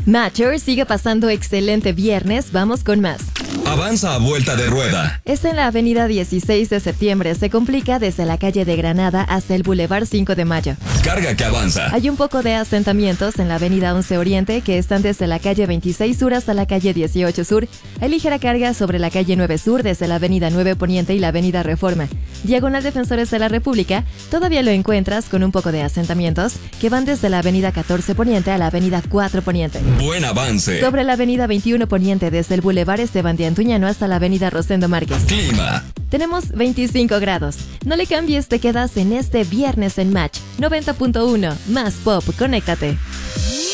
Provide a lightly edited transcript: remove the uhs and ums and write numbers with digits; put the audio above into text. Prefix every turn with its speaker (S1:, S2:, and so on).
S1: Matcher sigue pasando excelente viernes, vamos con más.
S2: Avanza a vuelta de rueda.
S1: Es en la avenida 16 de septiembre, se complica desde la calle de Granada hasta el Boulevard 5 de Mayo.
S2: Carga que avanza.
S1: Hay un poco de asentamientos en la avenida 11 Oriente que están desde la calle 26 Sur hasta la calle 18 Sur. Hay ligera carga sobre la calle 9 Sur desde la avenida 9 Poniente y la avenida Reforma. Diagonal Defensores de la República, todavía lo encuentras con un poco de asentamientos que van desde la avenida 14 Poniente a la avenida 4 Poniente.
S2: Buen avance.
S1: Sobre la avenida 21 Poniente desde el Boulevard Esteban de Antuñano hasta la avenida Rosendo Márquez.
S2: Clima.
S1: Tenemos 25 grados. No le cambies, te quedas en este viernes en Match 90.1. Más pop, conéctate.